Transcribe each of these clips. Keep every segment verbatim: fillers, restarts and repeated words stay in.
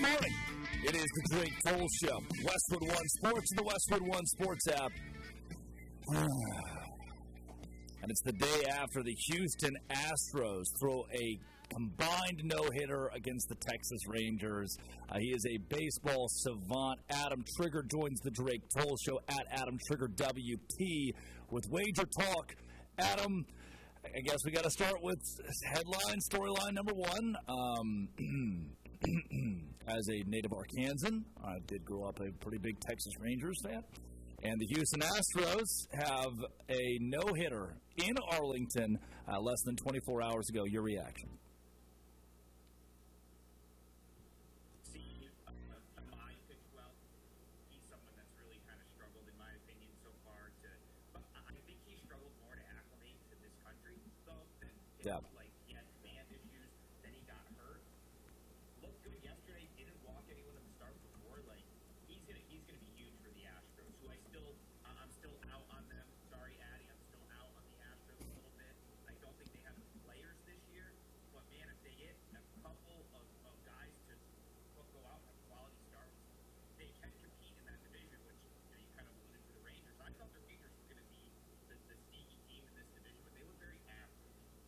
morning. It is the Drake Cole Show. Westwood One Sports and the Westwood One Sports app. And it's the day after the Houston Astros throw a combined no-hitter against the Texas Rangers. Uh, he is a baseball savant. Adam Trigger joins the Drake Cole Show at Adam Trigger W T with Wager Talk. Adam, I guess we got to start with headline, storyline number one. Um, as a native Arkansan, I did grow up a pretty big Texas Rangers fan. And the Houston Astros have a no-hitter in Arlington uh, less than twenty-four hours ago. Your reaction? Yeah. Like, he had command issues, then he got hurt. Looked good yesterday, didn't walk anyone in the start before. Like, he's gonna he's gonna be huge for the Astros, who I still I'm still out on them. Sorry, Addy, I'm still out on the Astros a little bit. I don't think they have the players this year, but man, if they get a couple of, of guys to go out and have quality starts, they can compete in that division, which you know, you kind of alluded to the Rangers. I thought the Rangers were gonna be the, the sneaky team in this division, but they look very average.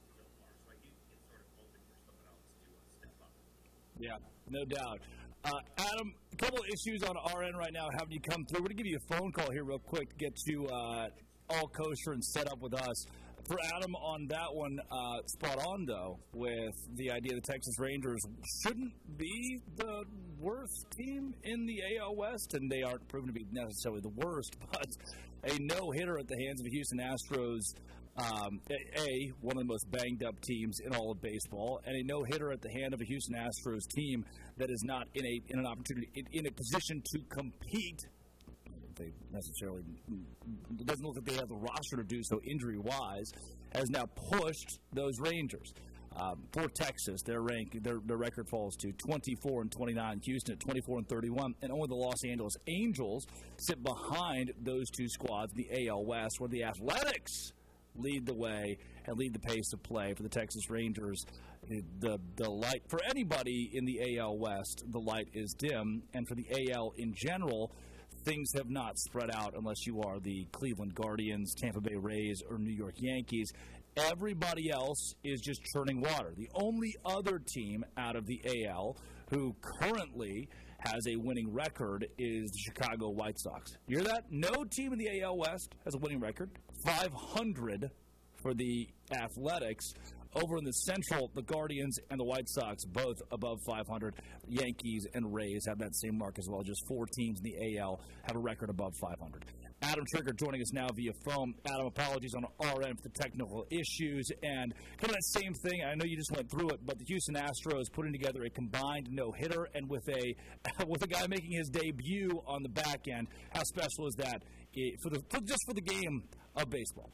Yeah, no doubt. Uh, Adam, a couple of issues on our end right now having you come through. We're going to give you a phone call here real quick to get you uh, all kosher and set up with us. For Adam on that one, uh, spot on, though, with the idea the Texas Rangers shouldn't be the worst team in the A L West, and they aren't proven to be necessarily the worst, but a no-hitter at the hands of the Houston Astros, Um, a, one of the most banged-up teams in all of baseball, and a no-hitter at the hand of a Houston Astros team that is not in a in an opportunity in, in a position to compete. They necessarily it doesn't look like they have the roster to do so injury-wise. Has now pushed those Rangers. Um, for Texas, their rank their their record falls to twenty-four and twenty-nine. Houston at twenty-four and thirty-one, and only the Los Angeles Angels sit behind those two squads, the A L West, where the Athletics lead the way and lead the pace of play. For the Texas Rangers, the the light for anybody in the A L West, the light is dim, and for the A L in general, things have not spread out unless you are the Cleveland Guardians, Tampa Bay Rays, or New York Yankees. Everybody else is just churning water. The only other team out of the A L who currently has a winning record is the Chicago White Sox. You hear that? No team in the A L West has a winning record. five hundred for the Athletics. Over in the Central, the Guardians and the White Sox both above five hundred. Yankees and Rays have that same mark as well. Just four teams in the A L have a record above five hundred. Adam Trigger joining us now via phone. Adam, apologies on our end for the technical issues. And kind of that same thing, I know you just went through it, but the Houston Astros putting together a combined no-hitter, and with a with a guy making his debut on the back end. How special is that for the for, just for the game of baseball?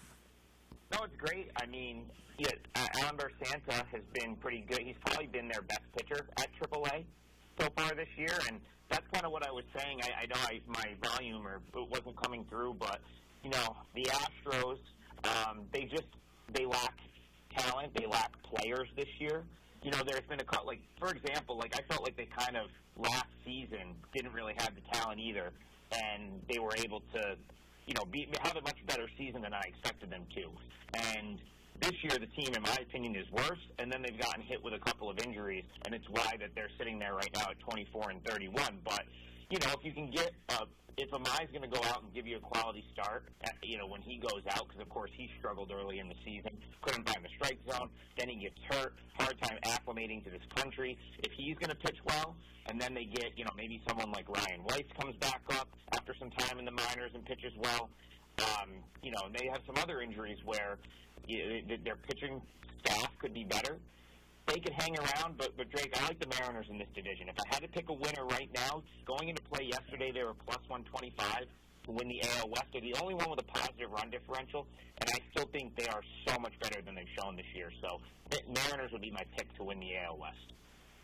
No, it's great. I mean, yeah, Alamber Santa has been pretty good. He's probably been their best pitcher at triple A so far this year, and that's kind of what I was saying. I, I know I, my volume or it wasn't coming through, but you know, the Astros, um, they just they lack talent. They lack players this year. You know, there's been a cut. Like for example, like I felt like they kind of last season didn't really have the talent either, and they were able to, you know, be, have a much better season than I expected them to. And this year, the team, in my opinion, is worse, and then they've gotten hit with a couple of injuries, and it's why that they're sitting there right now at twenty-four and thirty-one. But, you know, if you can get, uh, if Amai's going to go out and give you a quality start, at, you know, when he goes out, because, of course, he struggled early in the season, couldn't find the strike zone, then he gets hurt, hard time acclimating to this country. If he's going to pitch well, and then they get, you know, maybe someone like Ryan Weiss comes back up after some time in the minors and pitches well, um, you know, and they have some other injuries where you know, their pitching staff could be better. They could hang around, but, but Drake, I like the Mariners in this division. If I had to pick a winner right now, going into play yesterday, they were plus one twenty-five to win the A L West. They're the only one with a positive run differential, and I still think they are so much better than they've shown this year. So Mariners would be my pick to win the A L West.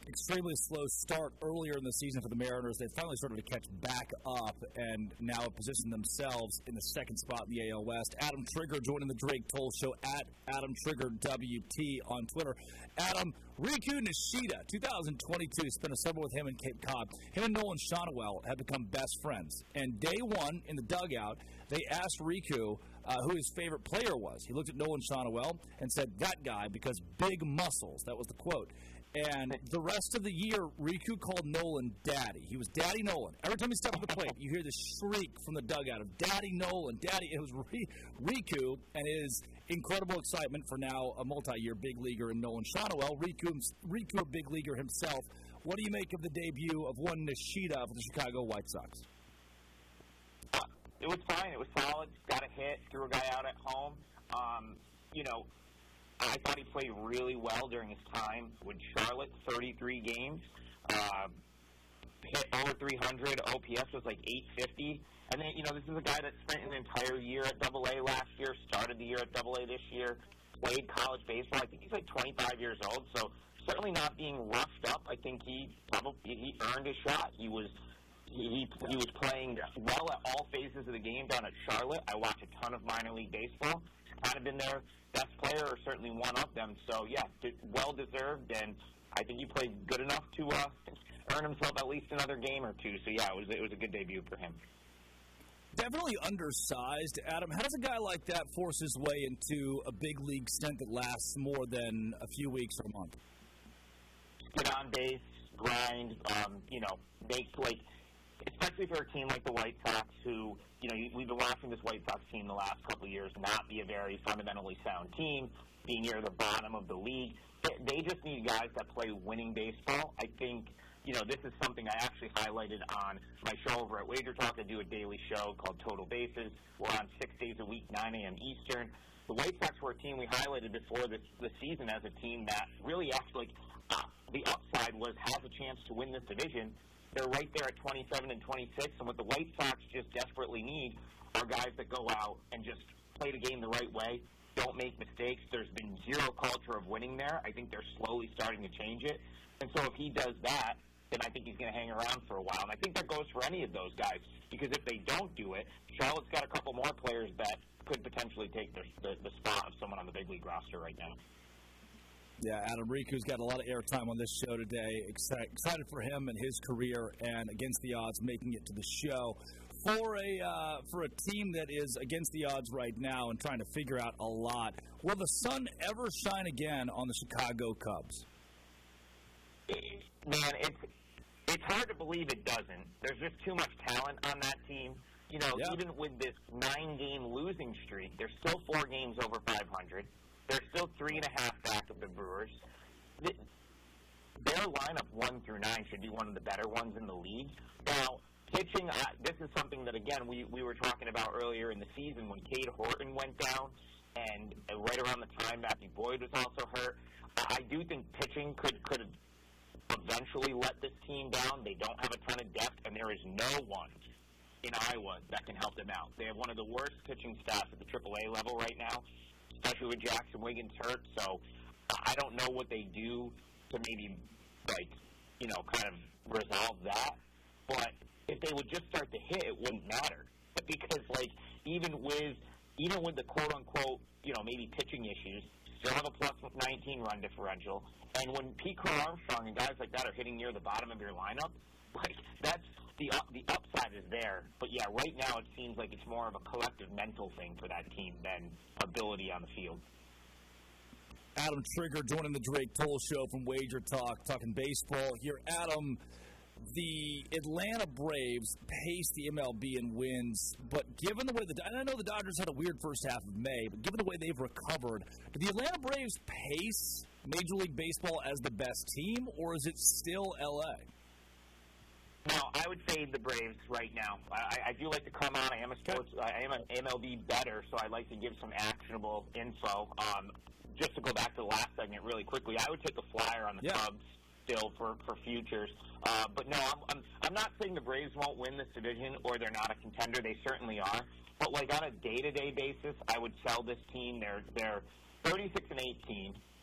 extremely slow start earlier in the season for the Mariners. They finally started to catch back up and now have positioned themselves in the second spot in the A L West. Adam Trigger joining the Drake Toll Show at Adam Trigger W T on Twitter. Adam, Riku Nishida, two thousand twenty-two, spent a summer with him in Cape Cod. Him and Nolan Shonowell have become best friends. And day one in the dugout, they asked Riku uh, who his favorite player was. He looked at Nolan Shonowell and said, "That guy, because big muscles." That was the quote. And the rest of the year, Riku called Nolan Daddy. He was Daddy Nolan. Every time he stepped on the plate, you hear this shriek from the dugout of Daddy Nolan, Daddy. It was Riku and his incredible excitement for now a multi-year big leaguer in Nolan Shonowell. Riku, Riku, a big leaguer himself. What do you make of the debut of one Nishida for the Chicago White Sox? Uh, it was fine. It was solid. Got a hit. Threw a guy out at home. Um, you know, I thought he played really well during his time with Charlotte, thirty-three games. Uh, hit over three hundred. O P S was like eight fifty. And then, you know, this is a guy that spent an entire year at Double A last year, started the year at Double A this year, played college baseball. I think he's like twenty-five years old, so certainly not being roughed up. I think he probably he earned his shot. He was he he was playing well at all phases of the game down at Charlotte. I watch a ton of minor league baseball. Kind of been their best player, or certainly one of them. So yeah, well deserved, and I think he played good enough to uh, earn himself at least another game or two. So yeah, it was it was a good debut for him. Definitely undersized, Adam. How does a guy like that force his way into a big league stint that lasts more than a few weeks or a month? Get on base, grind. Um, you know, make like. Especially for a team like the White Sox, who, you know, we've been watching this White Sox team the last couple of years not be a very fundamentally sound team, be near the bottom of the league. They just need guys that play winning baseball. I think, you know, this is something I actually highlighted on my show over at Wager Talk. I do a daily show called Total Bases. We're on six days a week, nine a.m. Eastern. The White Sox were a team we highlighted before the, the season as a team that really actually, uh, the upside was has a chance to win this division. They're right there at twenty-seven and twenty-six, and what the White Sox just desperately need are guys that go out and just play the game the right way, don't make mistakes. There's been zero culture of winning there. I think they're slowly starting to change it. And so if he does that, then I think he's going to hang around for a while. And I think that goes for any of those guys, because if they don't do it, Charlotte's got a couple more players that could potentially take their, the, the spot of someone on the big league roster right now. Yeah, Adam Riku's got a lot of airtime on this show today. Excited for him and his career, and against the odds making it to the show. For a uh, for a team that is against the odds right now and trying to figure out a lot, will the sun ever shine again on the Chicago Cubs? Man, it's it's hard to believe it doesn't. There's just too much talent on that team. You know, yeah. Even with this nine-game losing streak, they're still four games over five hundred. They're still three and a half back of the Brewers. Their lineup one through nine should be one of the better ones in the league. Now, pitching, uh, this is something that, again, we, we were talking about earlier in the season when Cade Horton went down, and uh, right around the time Matthew Boyd was also hurt. Uh, I do think pitching could, could eventually let this team down. They don't have a ton of depth, and there is no one in Iowa that can help them out. They have one of the worst pitching staffs at the triple A level right now, especially with Jackson Wiggins hurt. So I don't know what they do to maybe, like, you know, kind of resolve that. But if they would just start to hit, it wouldn't matter. But because, like, even with even with the quote-unquote, you know, maybe pitching issues, still have a plus nineteen run differential. And when Pete Crow Armstrong and guys like that are hitting near the bottom of your lineup, like, that's the up, the upside is there. But, yeah, right now it seems like it's more of a collective mental thing for that team than ability on the field. Adam Trigger joining the Drake Toll Show from Wager Talk, talking baseball here. Adam, the Atlanta Braves pace the M L B in wins, but given the way the and I know the Dodgers had a weird first half of May, but given the way they've recovered, do the Atlanta Braves pace Major League Baseball as the best team, or is it still L A? No, I would fade the Braves right now. I, I do like to come on. I am a sports. I am an M L B bettor, so I like to give some actionable info. Um, just to go back to the last segment really quickly, I would take a flyer on the yeah. Cubs still for, for futures. Uh, but no, I'm, I'm I'm not saying the Braves won't win this division or they're not a contender. They certainly are. But like on a day-to-day basis, I would sell this team. They're they're thirty-six and eighteen.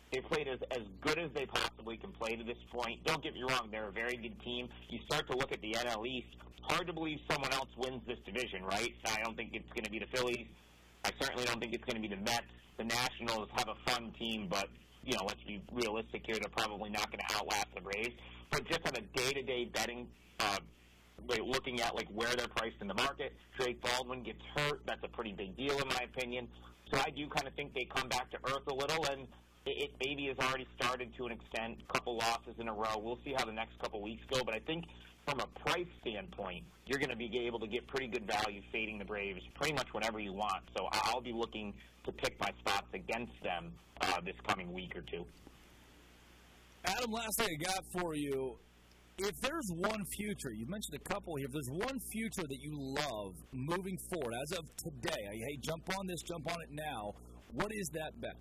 They played as, as good as they possibly can play to this point. Don't get me wrong, they're a very good team. You start to look at the N L East, hard to believe someone else wins this division, right? I don't think it's going to be the Phillies. I certainly don't think it's going to be the Mets. The Nationals have a fun team, but, you know, let's be realistic here, they're probably not going to outlast the Braves. But just on a day-to-day betting, uh, looking at, like, where they're priced in the market, Drake Baldwin gets hurt. That's a pretty big deal, in my opinion. So I do kind of think they come back to earth a little, and it maybe has already started to an extent, a couple losses in a row. We'll see how the next couple weeks go, but I think from a price standpoint, you're going to be able to get pretty good value fading the Braves pretty much whenever you want. So I'll be looking to pick my spots against them uh, this coming week or two. Adam, last thing I got for you. If there's one future, you mentioned a couple here, if there's one future that you love moving forward, as of today, hey, jump on this, jump on it now, what is that bet?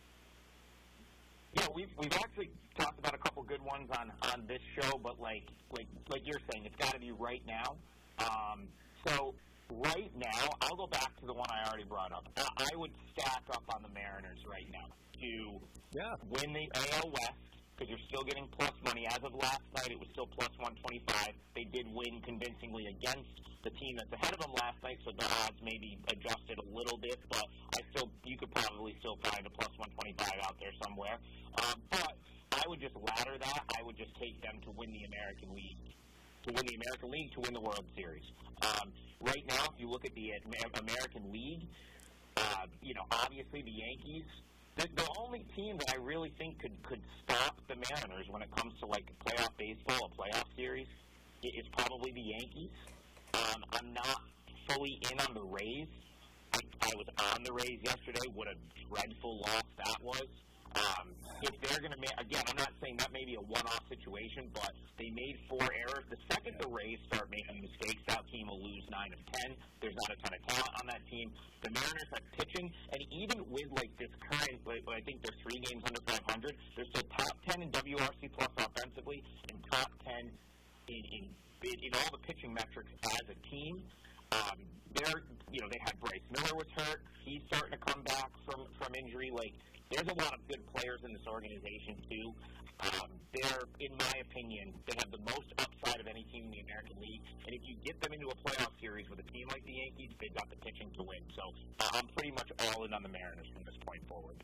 Yeah, we've we've actually talked about a couple good ones on, on this show, but like like like you're saying, it's got to be right now. Um, so right now, I'll go back to the one I already brought up. I, I would stack up on the Mariners right now to yeah. win the A L West, because you're still getting plus money. As of last night, it was still plus one twenty-five. They did win convincingly against the team that's ahead of them last night, so the odds maybe adjusted a little bit, but I still, you could probably still find a plus one twenty-five out there somewhere. Um, but I would just ladder that. I would just take them to win the American League, to win the American League, to win the World Series. Um, right now, if you look at the American League, uh, you know, obviously the Yankees. The, the only team that I really think could, could stop the Mariners when it comes to, like, playoff baseball, a playoff series, is probably the Yankees. Um, I'm not fully in on the Rays. I, I was on the Rays yesterday. What a dreadful loss that was. Um, if they're going to make, again, I'm not saying that may be a one-off situation, but they made four errors. The second the Rays start making mistakes, that team will lose nine of ten. There's not a ton of talent on that team. The Mariners have pitching, and even with, like, this current, like, I think they're three games under five hundred, they're still top ten in W R C plus offensively and top ten in, in, in all the pitching metrics as a team. Um, they're, you know, they had Bryce Miller was hurt. He's starting to come back from, from injury. Like, there's a lot of good players in this organization, too. Um, they're, in my opinion, they have the most upside of any team in the American League. And if you get them into a playoff series with a team like the Yankees, they've got the pitching to win. So uh, I'm pretty much all in on the Mariners from this point forward.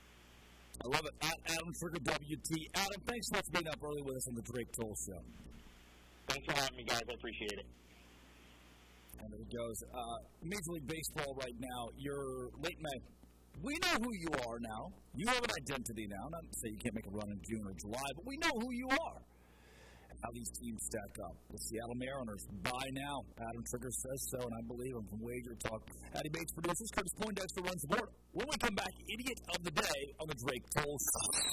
I love it. At Adam Trigger W T. Adam, thanks so much for being up early with us on the Drake Toll Show. Thanks for having me, guys. I appreciate it. And there it goes. Uh, Major League Baseball right now, you're late May. We know who you are now. You have an identity now. Not to say you can't make a run in June or July, but we know who you are and how these teams stack up. The Seattle Mariners, buy now. Adam Trigger says so, and I believe him from Wager Talk. Addie Bates produces. Curtis Poindexter runs the board. When we come back, Idiot of the Day on the Drake Toll Show.